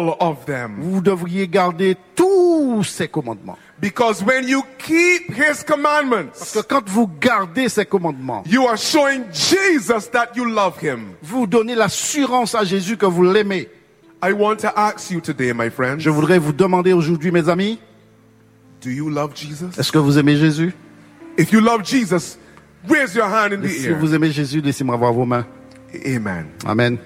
all of them. Vous devriez garder tous ses commandements. Because when you keep his Parce commandments, que quand vous gardez ses commandements, you are showing Jesus that you love him. vous donnez l'assurance à Jésus que vous l'aimez. I want to ask you today, my friends, Je voudrais vous demander aujourd'hui, mes amis, do you love Jesus? est-ce que vous aimez Jésus? If you love Jesus, raise your hand in Et the si air. vous aimez Jésus, laissez-moi voir vos mains. Amen. Amen.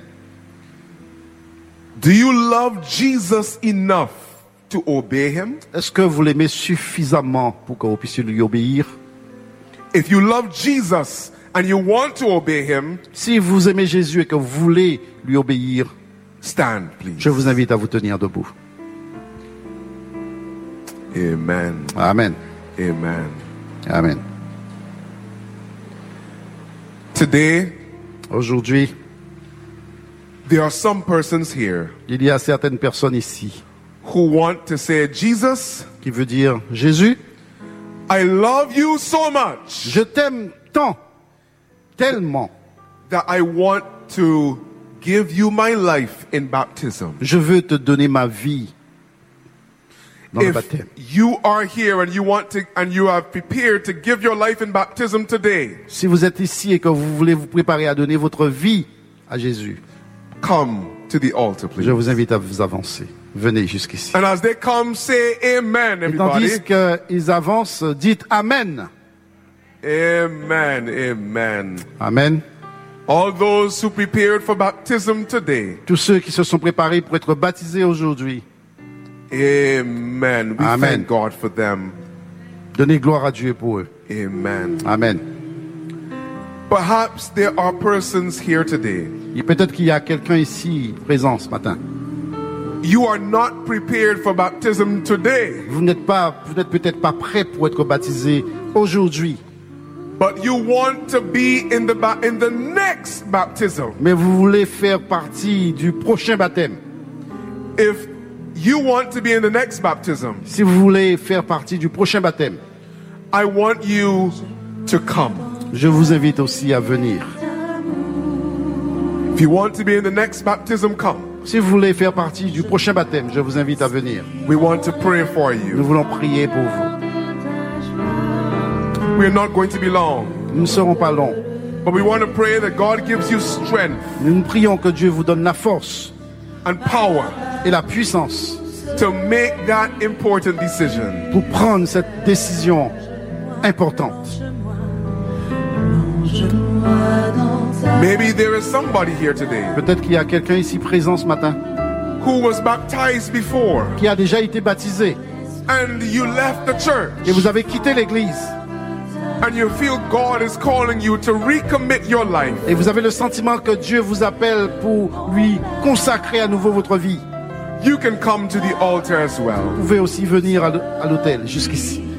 Do you love Jesus enough to obey him? Est-ce que vous l'aimez suffisamment pour que vous puissiez lui obéir? If you love Jesus and you want to obey him, Si vous aimez Jésus et que vous voulez lui obéir, stand, please. je vous invite à vous tenir debout. Amen. Amen. Amen. Amen. Today, Aujourd'hui, there are some persons here il y a certaines personnes ici who want to say, Jesus, qui veulent dire, Jésus, I love you so much je t'aime tant, tellement, that I want to give you my life in baptism. je veux te donner ma vie dans le If baptême. you are here and you want to, and you are prepared to give your life in baptism today, Si vous êtes ici et que vous voulez vous préparer à donner votre vie à Jésus, come to the altar, please. je vous invite à vous avancer. Venez jusqu'ici. And as they come, say amen, Et tandis everybody. qu'ils avancent, dites Amen. Amen, amen. Amen. All those who prepared for baptism today, Tous ceux qui se sont préparés pour être baptisés aujourd'hui, amen. We Amen. thank God for them. donnez gloire à Dieu pour eux. Amen. Amen. Perhaps there are persons here today. Et peut-être qu'il y a quelqu'un ici présent ce matin. You are not prepared for baptism today, Vous n'êtes peut-être pas prêt pour être baptisé aujourd'hui, but you want to be in the next baptism. mais vous voulez faire partie du prochain baptême. If you want to be in the next baptism, Si vous voulez faire partie du prochain baptême, I want you to come. je vous invite aussi à venir. If you want to be in the next baptism, come. Si vous voulez faire partie du prochain baptême, je vous invite à venir. We want to pray for Nous you. voulons prier pour vous. We're not going to be long, Nous ne serons pas longs. but we want to pray that God gives you strength Nous prions que Dieu vous donne la force and power et la puissance to make that important decision. pour prendre cette décision importante. Maybe there is somebody here today Peut-être qu'il y a quelqu'un ici présent ce matin who was baptized before qui a déjà été baptisé and you left the church et vous avez quitté l'église and you feel God is calling you to recommit your life. et vous avez le sentiment que Dieu vous appelle pour lui consacrer à nouveau votre vie. You can come to the altar as well. Vous pouvez aussi venir à l'autel jusqu'ici.